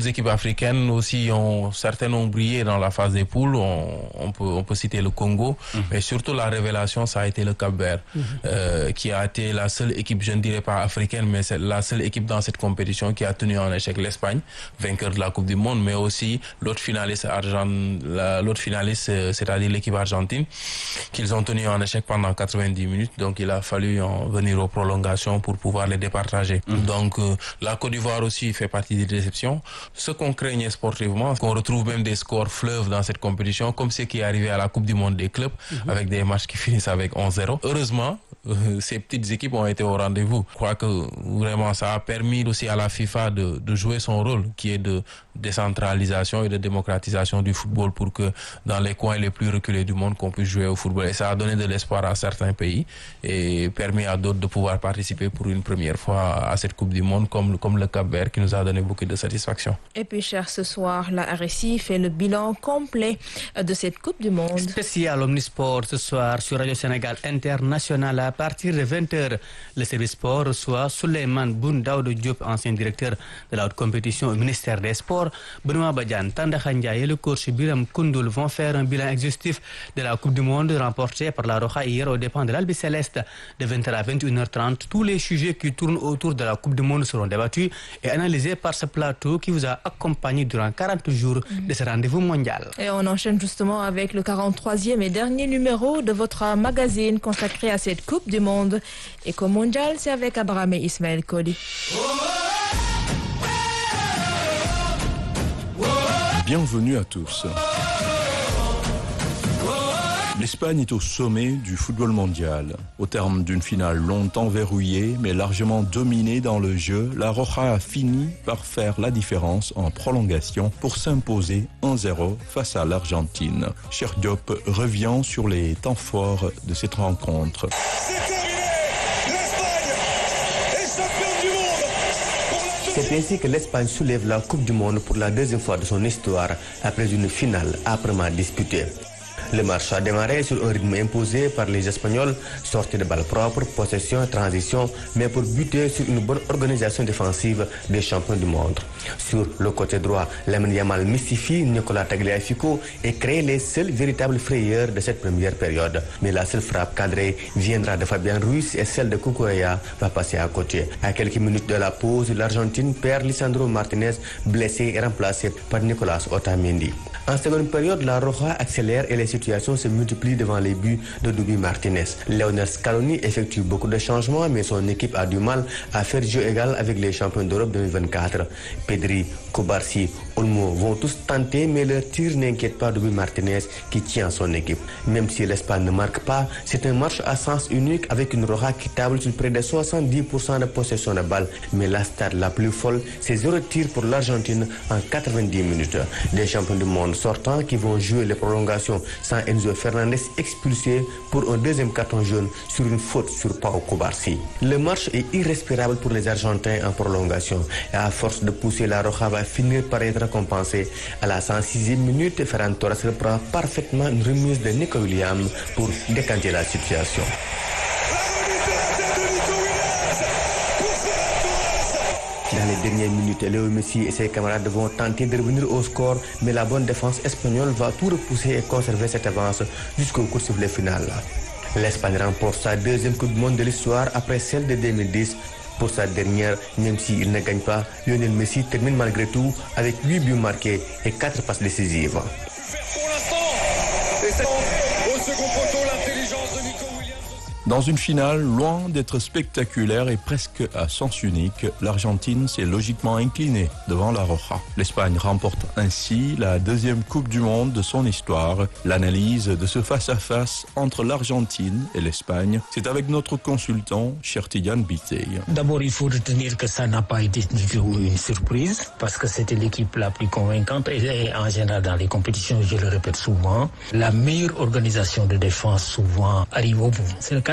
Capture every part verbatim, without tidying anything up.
d'autres équipes africaines aussi ont certaines ont brillé dans la phase des poules. On, on peut on peut citer le Congo, mmh. mais surtout la révélation, ça a été le Cap-Vert, mmh. euh, qui a été la seule équipe, je ne dirais pas africaine, mais c'est la seule équipe dans cette compétition qui a tenu en échec l'Espagne, vainqueur de la Coupe du Monde, mais aussi l'autre finaliste argent, la, l'autre finaliste, c'est-à-dire l'équipe argentine, qu'ils ont tenu en échec pendant quatre-vingt-dix minutes. Donc il a fallu en venir aux prolongations pour pouvoir les départager. Mmh. Donc euh, la Côte d'Ivoire aussi fait partie des déceptions. Ce qu'on craignait sportivement, qu'on retrouve même des scores fleuves dans cette compétition, comme ce qui est arrivé à la Coupe du Monde des clubs, mmh. avec des matchs qui finissent avec onze zéro. Heureusement, euh, ces petites équipes ont été au rendez-vous. Je crois que vraiment ça a permis aussi à la FIFA de, de jouer son rôle, qui est de décentralisation et de démocratisation du football, pour que dans les coins les plus reculés du monde, qu'on puisse jouer au football. Et ça a donné de l'espoir à certains pays et permis à d'autres de pouvoir participer pour une première fois à cette Coupe du Monde, comme, comme le Cap-Vert, qui nous a donné beaucoup de satisfaction. Et puis, cher, ce soir, la R S I fait le bilan complet de cette Coupe du Monde. Spécial Omnisport ce soir sur Radio Sénégal International à partir de vingt heures. Le service sport reçoit Souleymane Boun Daouda Diop, ancien directeur de la haute compétition au ministère des Sports. Benoît Badiane, Tandakha Ndiaye et le coach Biram Koundoul vont faire un bilan exhaustif de la Coupe du Monde remportée par la Roja hier aux dépens de l'Albi Céleste. De vingt heures à vingt et une heures trente, tous les sujets qui tournent autour de la Coupe du Monde seront débattus et analysés par ce plateau qui vous a accompagné durant quarante jours de ce rendez-vous mondial. Et on enchaîne justement avec le quarante-troisième et dernier numéro de votre magazine consacré à cette Coupe du Monde. Éco Mondial, c'est avec Abraham et Ismaël Koli. Bienvenue à tous. L'Espagne est au sommet du football mondial. Au terme d'une finale longtemps verrouillée, mais largement dominée dans le jeu, la Roja a fini par faire la différence en prolongation pour s'imposer un zéro face à l'Argentine. Cheikh Diop revient sur les temps forts de cette rencontre. C'est ainsi que l'Espagne soulève la Coupe du Monde pour la deuxième fois de son histoire après une finale âprement disputée. Le match a démarré sur un rythme imposé par les Espagnols, sortie de balles propres, possession, transition, mais pour buter sur une bonne organisation défensive des champions du monde. Sur le côté droit, Lamine Yamal mystifie Nicolas Tagliafico et crée les seules véritables frayeurs de cette première période. Mais la seule frappe cadrée viendra de Fabian Ruiz et celle de Cucurella va passer à côté. À quelques minutes de la pause, l'Argentine perd Lisandro Martinez, blessé et remplacé par Nicolas Otamendi. En seconde période, la Roja accélère et les situations se multiplient devant les buts de Dubi Martinez. Lionel Scaloni effectue beaucoup de changements, mais son équipe a du mal à faire jeu égal avec les champions d'Europe deux mille vingt-quatre. Pedri, Kobarsi, Olmo vont tous tenter, mais leur tir n'inquiète pas Dubi Martinez qui tient son équipe. Même si l'Espagne ne marque pas, c'est un match à sens unique avec une Roja qui table sur près de soixante-dix pour cent de possession de balle. Mais la stat la plus folle, c'est zéro tir pour l'Argentine en quatre-vingt-dix minutes. Des champions du monde sortants qui vont jouer les prolongations sans Enzo Fernandez expulsé pour un deuxième carton jaune sur une faute sur Pau Cubarsí. Le match est irrespirable pour les Argentins en prolongation et à force de pousser, la Roja va finir par être récompensée. À la cent sixième minute, Ferran Torres reprend parfaitement une remise de Nico Williams pour décanter la situation. Dans les dernières minutes, Léo Messi et ses camarades vont tenter de revenir au score, mais la bonne défense espagnole va tout repousser et conserver cette avance jusqu'au coup de sifflet final. L'Espagne remporte sa deuxième Coupe du Monde de l'histoire après celle de deux mille dix. Pour sa dernière, même s'il ne gagne pas, Lionel Messi termine malgré tout avec huit buts marqués et quatre passes décisives. Dans une finale, loin d'être spectaculaire et presque à sens unique, l'Argentine s'est logiquement inclinée devant la Roja. L'Espagne remporte ainsi la deuxième Coupe du Monde de son histoire. L'analyse de ce face-à-face entre l'Argentine et l'Espagne, c'est avec notre consultant, Chertidiane Bitey. D'abord, il faut retenir que ça n'a pas été du tout une surprise, parce que c'était l'équipe la plus convaincante et en général dans les compétitions, je le répète souvent, la meilleure organisation de défense souvent arrive au bout. C'est le cas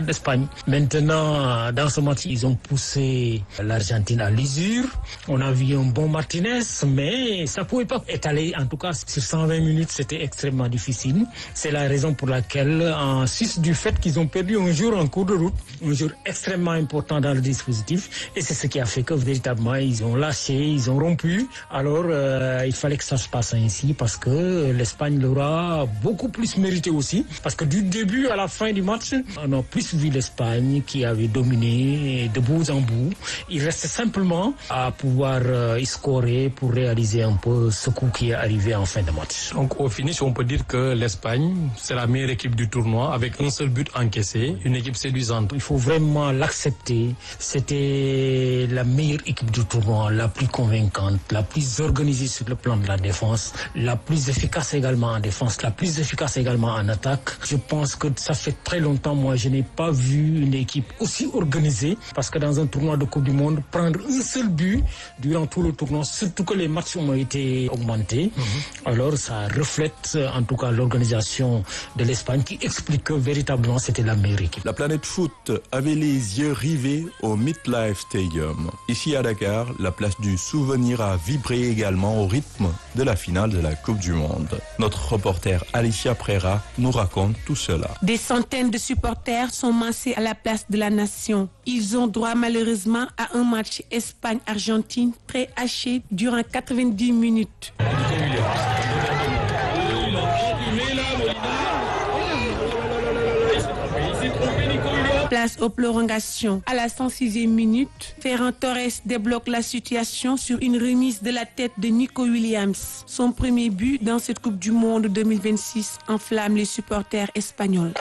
regarde l'Espagne. Maintenant, dans ce match, ils ont poussé l'Argentine à l'usure. On a vu un bon Martinez, mais ça ne pouvait pas étaler. En tout cas, sur cent vingt minutes, c'était extrêmement difficile. C'est la raison pour laquelle, en sus du fait qu'ils ont perdu un jour en cours de route, un jour extrêmement important dans le dispositif, et c'est ce qui a fait que véritablement, ils ont lâché, ils ont rompu. Alors, euh, il fallait que ça se passe ainsi, parce que l'Espagne l'aura beaucoup plus mérité aussi, parce que du début à la fin du match, on a plus vu l'Espagne qui avait dominé de bout en bout. Il reste simplement à pouvoir euh, scorer pour réaliser un peu ce coup qui est arrivé en fin de match. Donc au finish, on peut dire que l'Espagne, c'est la meilleure équipe du tournoi, avec un seul but encaissé, une équipe séduisante. Il faut vraiment l'accepter. C'était la meilleure équipe du tournoi, la plus convaincante, la plus organisée sur le plan de la défense, la plus efficace également en défense, la plus efficace également en attaque. Je pense que ça fait très longtemps, moi, je n'ai pas vu une équipe aussi organisée, parce que dans un tournoi de Coupe du Monde, prendre un seul but durant tout le tournoi, surtout que les matchs ont été augmentés, mmh. alors ça reflète en tout cas l'organisation de l'Espagne qui explique que véritablement c'était la meilleure équipe. La planète foot avait les yeux rivés au MetLife Stadium. Ici à Dakar, la place du souvenir a vibré également au rythme de la finale de la Coupe du Monde. Notre reporter Alicia Prera nous raconte tout cela. Des centaines de supporters sont massés à la place de la Nation. Ils ont droit malheureusement à un match Espagne-Argentine très haché durant quatre-vingt-dix minutes. Place aux prolongations. À la cent sixième minute, Ferran Torres débloque la situation sur une remise de la tête de Nico Williams. Son premier but dans cette Coupe du Monde deux mille vingt-six enflamme les supporters espagnols.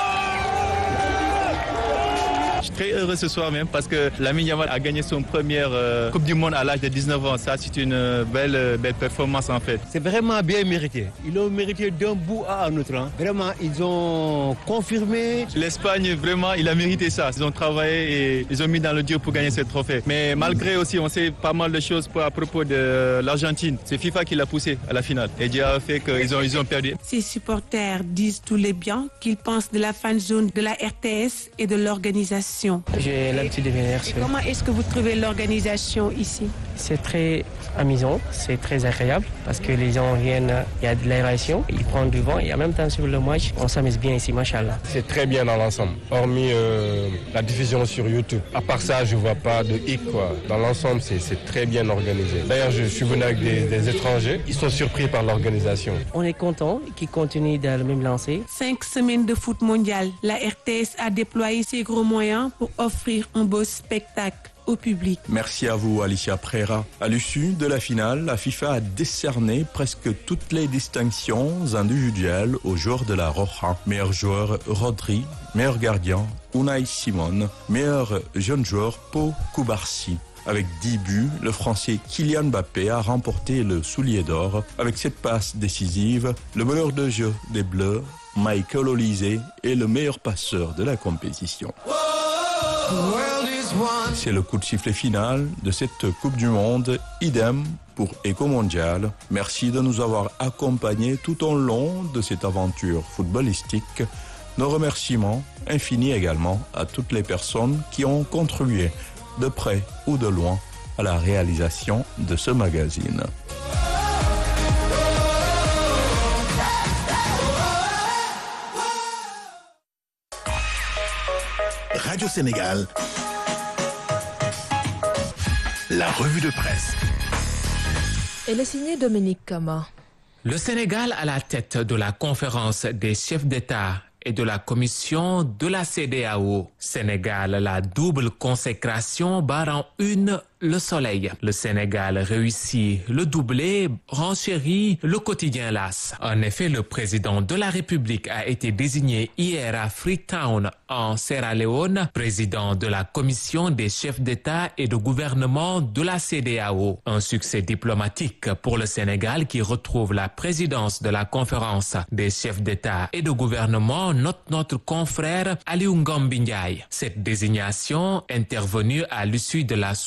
Je suis très heureux ce soir même parce que Lamine Yamal a gagné son première euh, Coupe du Monde à l'âge de dix-neuf ans. Ça, c'est une euh, belle, euh, belle performance en fait. C'est vraiment bien mérité. Ils l'ont mérité d'un bout à un autre. Hein. Vraiment, ils ont confirmé. L'Espagne, vraiment, il a mérité ça. Ils ont travaillé et ils ont mis dans le dur pour gagner ce trophée. Mais malgré aussi, on sait pas mal de choses à propos de l'Argentine. C'est FIFA qui l'a poussé à la finale. Et Dieu a fait qu'ils ont, ils ont perdu. Ces supporters disent tous les bien qu'ils pensent de la fan zone de la R T S et de l'organisation. J'ai l'habitude de venir. Comment est-ce que vous trouvez l'organisation ici? C'est très amusant, c'est très agréable parce que les gens viennent, il y a de l'aération, ils prennent du vent et en même temps sur le match, on s'amuse bien ici, machallah. C'est très bien dans l'ensemble, hormis euh, la diffusion sur YouTube. À part ça, je vois pas de hic quoi. Dans l'ensemble, c'est, c'est très bien organisé. D'ailleurs, je suis venu avec des, des étrangers, ils sont surpris par l'organisation. On est content qu'ils continuent dans le même lancé. Cinq semaines de foot mondial, la R T S a déployé ses gros moyens pour offrir un beau spectacle au public. Merci à vous, Alicia Prera. À l'issue de la finale, la FIFA a décerné presque toutes les distinctions individuelles aux joueurs de la Roja. Meilleur joueur, Rodri. Meilleur gardien, Unai Simon. Meilleur jeune joueur, Pau Cubarsí. Avec dix buts, le Français Kylian Mbappé a remporté le soulier d'or. Avec cette passe décisive, le meneur de jeu des Bleus, Michael Olise, est le meilleur passeur de la compétition. C'est le coup de sifflet final de cette Coupe du Monde. Idem pour Eco Mondial. Merci de nous avoir accompagnés tout au long de cette aventure footballistique. Nos remerciements infinis également à toutes les personnes qui ont contribué de près ou de loin à la réalisation de ce magazine. Radio Sénégal, la revue de presse. Elle est signée Dominique Kama. Le Sénégal à la tête de la conférence des chefs d'État et de la commission de la C E D E A O. Sénégal, la double consécration barre en une le soleil. Le Sénégal réussit le doublé, renchérit le quotidien L'As. En effet, le président de la République a été désigné hier à Freetown, en Sierra Leone, président de la commission des chefs d'État et de gouvernement de la C E D E A O. Un succès diplomatique pour le Sénégal qui retrouve la présidence de la conférence des chefs d'État et de gouvernement, note notre confrère Aliou Ngombi Ndiaye. Cette désignation, intervenue à l'issue de la soixante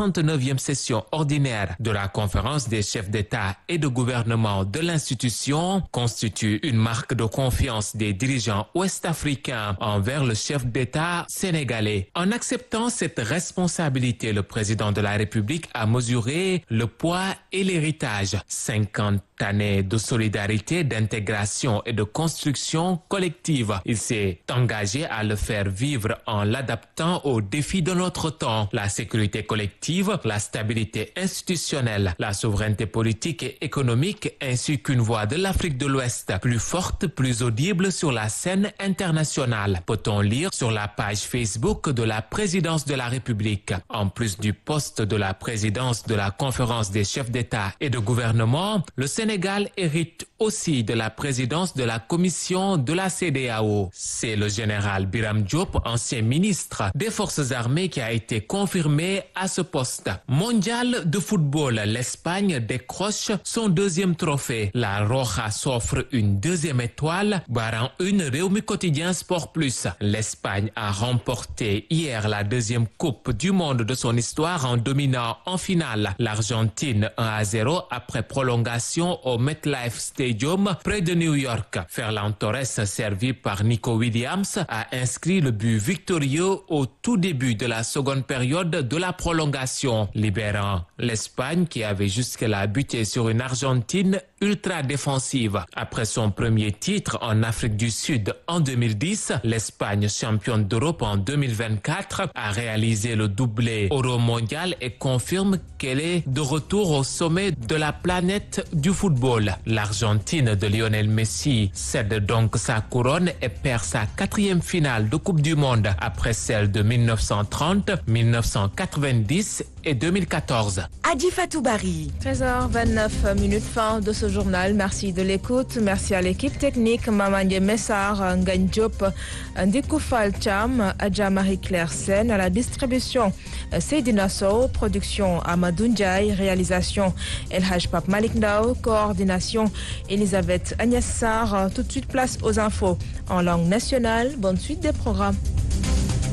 soixante-neuvième session ordinaire de la conférence des chefs d'État et de gouvernement de l'institution constitue une marque de confiance des dirigeants ouest-africains envers le chef d'État sénégalais. En acceptant cette responsabilité, le président de la République a mesuré le poids et l'héritage. cinquante années de solidarité, d'intégration et de construction collective. Il s'est engagé à le faire vivre en l'adaptant aux défis de notre temps. La sécurité collective, la stabilité institutionnelle, la souveraineté politique et économique, ainsi qu'une voix de l'Afrique de l'Ouest plus forte, plus audible sur la scène internationale. Peut-on lire sur la page Facebook de la présidence de la République. En plus du poste de la présidence de la conférence des chefs d'État et de gouvernement, le Sénégal hérite aussi de la présidence de la commission de la C E D E A O. C'est le général Biram Diop, ancien ministre des Forces armées, qui a été confirmé à ce poste. Mondial de football, l'Espagne décroche son deuxième trophée. La Roja s'offre une deuxième étoile, barrant une Rewmi Quotidien Sport Plus. L'Espagne a remporté hier la deuxième Coupe du monde de son histoire en dominant en finale l'Argentine un à zéro après prolongation au MetLife Stadium près de New York. Ferland Torres, servi par Nico Williams, a inscrit le but victorieux au tout début de la seconde période de la prolongation, libérant l'Espagne qui avait jusque-là buté sur une Argentine ultra défensive. Après son premier titre en Afrique du Sud en deux mille dix, l'Espagne, championne d'Europe en deux mille vingt-quatre, a réalisé le doublé Euro-mondial et confirme qu'elle est de retour au sommet de la planète du football. L'Argentine de Lionel Messi cède donc sa couronne et perd sa quatrième finale de Coupe du Monde après celle de mille neuf cent trente, mille neuf cent quatre-vingt-dix et deux mille quatorze. Adi Fatou Bari. treize heures vingt-neuf minutes, fin de ce journal. Merci de l'écoute. Merci à l'équipe technique, Mamandje Messar, Ngagne Diop, Ndikou Fall Cham, Adja Marie-Claire Sen, à la distribution Seydina Sow, production Amadou Ndiaye, réalisation El Haj Pape Malik Ndao, coordination Elisabeth Agnès Sarr. Tout de suite, place aux infos en langue nationale. Bonne suite des programmes.